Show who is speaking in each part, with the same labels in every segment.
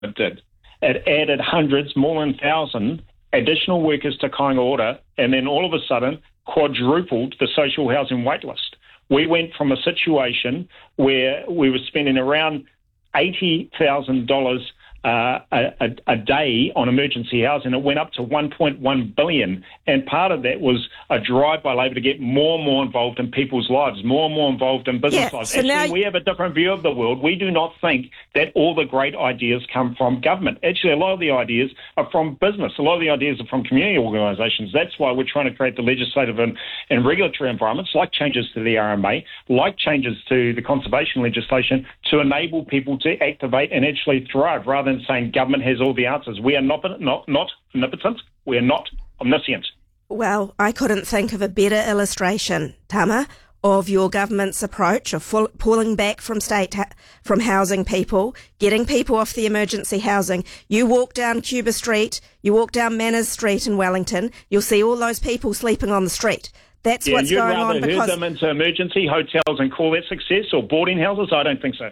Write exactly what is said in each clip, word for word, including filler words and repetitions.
Speaker 1: it did. It added hundreds, more than a thousand additional workers to Kāinga Ora, and then all of a sudden quadrupled the social housing waitlist. We went from a situation where we were spending around eighty thousand dollars uh, a, a, a day on emergency housing. It went up to one point one billion dollars, and part of that was a drive by Labor to get more and more involved in people's lives, more and more involved in business
Speaker 2: yeah,
Speaker 1: lives.
Speaker 2: so
Speaker 1: Actually,
Speaker 2: now...
Speaker 1: we have a different view of the world. We do not think that all the great ideas come from government. Actually, a lot of the ideas are from business. A lot of the ideas are from community organisations. That's why we're trying to create the legislative and, and regulatory environments, like changes to the R M A, like changes to the conservation legislation, to enable people to activate and actually thrive, rather than saying government has all the answers. We are not, not, not omnipotent. We are not omniscient.
Speaker 2: Well, I couldn't think of a better illustration, Tama, of your government's approach of full, pulling back from state ha- from housing people, getting people off the emergency housing. You walk down Cuba Street, you walk down Manners Street in Wellington, you'll see all those people sleeping on the street. That's
Speaker 1: yeah,
Speaker 2: what's
Speaker 1: you'd
Speaker 2: going
Speaker 1: rather
Speaker 2: on because
Speaker 1: herd them into emergency hotels and call that success, or boarding houses? I don't think so.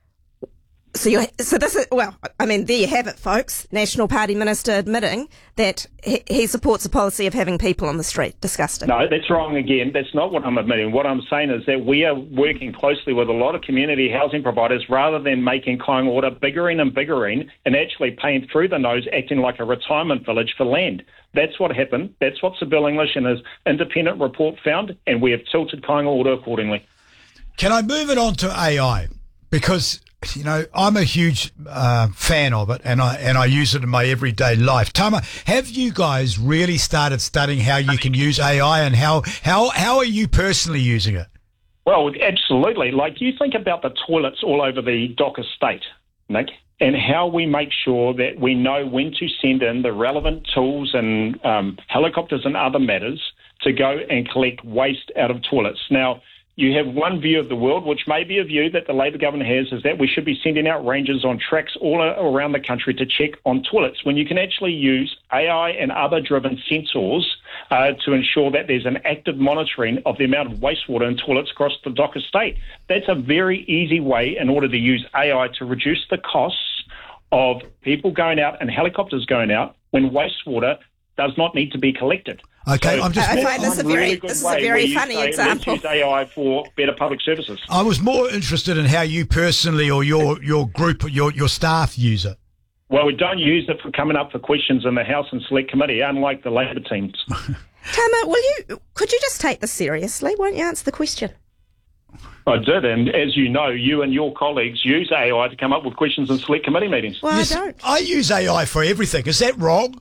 Speaker 2: So, you so this is, well, I mean, there you have it, folks. National Party Minister admitting that he, he supports a policy of having people on the street. Disgusting.
Speaker 1: No, that's wrong again. That's not what I'm admitting. What I'm saying is that we are working closely with a lot of community housing providers, rather than making Kāinga Ora biggering and biggering and actually paying through the nose, acting like a retirement village for land. That's what happened. That's what Sir Bill English and his independent report found, and we have tilted Kāinga Ora accordingly.
Speaker 3: Can I move it on to A I? Because, you know, I'm a huge uh, fan of it, and I and I use it in my everyday life. Tama, have you guys really started studying how you can use A I, and how how how are you personally using it?
Speaker 1: Well, absolutely. Like, you think about the toilets all over the dock estate, Nick, and how we make sure that we know when to send in the relevant tools and um, helicopters and other matters to go and collect waste out of toilets. Now, you have one view of the world, which may be a view that the Labor government has, is that we should be sending out rangers on tracks all around the country to check on toilets, when you can actually use A I and other driven sensors uh, to ensure that there's an active monitoring of the amount of wastewater in toilets across the dock estate. That's a very easy way in order to use A I to reduce the costs of people going out and helicopters going out when wastewater does not need to be collected.
Speaker 3: Okay,
Speaker 1: so
Speaker 3: I'm just.
Speaker 2: I
Speaker 3: more,
Speaker 2: find this
Speaker 1: I'm
Speaker 2: a very,
Speaker 1: really good
Speaker 2: this is a
Speaker 1: way
Speaker 2: very
Speaker 1: where
Speaker 2: funny
Speaker 1: you say,
Speaker 2: example.
Speaker 1: Let's use A I for better public services.
Speaker 3: I was more interested in how you personally, or your your group, your your staff use it.
Speaker 1: Well, we don't use it for coming up for questions in the House and Select Committee, unlike the Labor teams.
Speaker 2: Tama, will you? Could you just take this seriously? Won't you answer the question?
Speaker 1: I did, and as you know, you and your colleagues use A I to come up with questions in Select Committee meetings.
Speaker 2: Well,
Speaker 3: Yes,
Speaker 2: I don't.
Speaker 3: I use A I for everything. Is that wrong?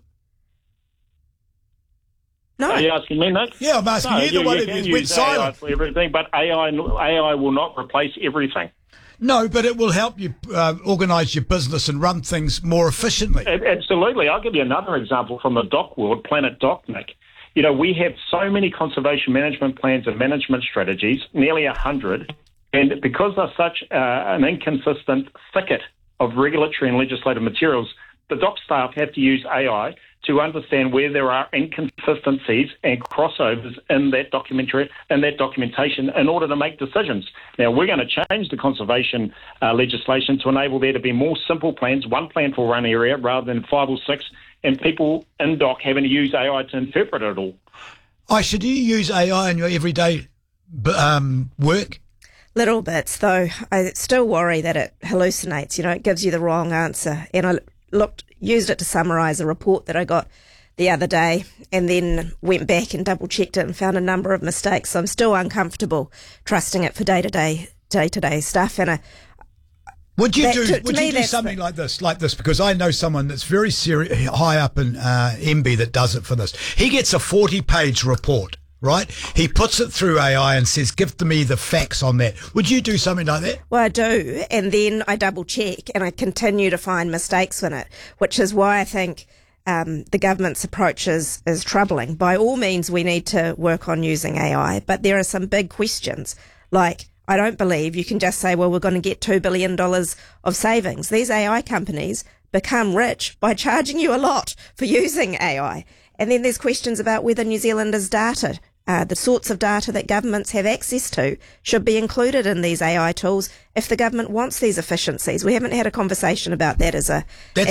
Speaker 2: No.
Speaker 1: Are you asking me, Nick?
Speaker 3: Yeah, I'm asking
Speaker 1: No,
Speaker 3: you. The
Speaker 1: you,
Speaker 3: one
Speaker 1: you
Speaker 3: that
Speaker 1: can
Speaker 3: went
Speaker 1: use A I
Speaker 3: silent.
Speaker 1: for everything, but A I, A I will not replace everything.
Speaker 3: No, but it will help you uh, organise your business and run things more efficiently.
Speaker 1: A- Absolutely. I'll give you another example from the dock world, Planet Dock, Nick. You know, we have so many conservation management plans and management strategies, nearly a hundred, and because they're such uh, an inconsistent thicket of regulatory and legislative materials, the dock staff have to use A I to understand where there are inconsistencies and crossovers in that documentary in that documentation in order to make decisions. Now, we're going to change the conservation uh, legislation to enable there to be more simple plans, one plan for one area rather than five or six, and people in dock having to use A I to interpret it all.
Speaker 3: Aisha, do you use A I in your everyday um, work?
Speaker 2: Little bits, though. I still worry that it hallucinates. You know, it gives you the wrong answer. And I looked, used it to summarise a report that I got the other day, and then went back and double checked it and found a number of mistakes. So I'm still uncomfortable trusting it for day to day, day to day stuff. And I,
Speaker 3: Would you
Speaker 2: That-
Speaker 3: do?
Speaker 2: to- to
Speaker 3: would
Speaker 2: me,
Speaker 3: you do
Speaker 2: that's
Speaker 3: something
Speaker 2: the-
Speaker 3: like this? Like this, because I know someone that's very seri- high up in uh, M B that does it for this. He gets a forty-page report, right? He puts it through A I and says, "Give to me the facts on that." Would you do something like that?
Speaker 2: Well, I do, and then I double check, and I continue to find mistakes in it, which is why I think um, the government's approach is, is troubling. By all means, we need to work on using A I, but there are some big questions, like I don't believe you can just say, well, we're going to get two billion dollars of savings. These A I companies become rich by charging you a lot for using A I. And then there's questions about whether New Zealanders' data uh, the sorts of data that governments have access to should be included in these A I tools if the government wants these efficiencies. We haven't had a conversation about that as a
Speaker 3: That's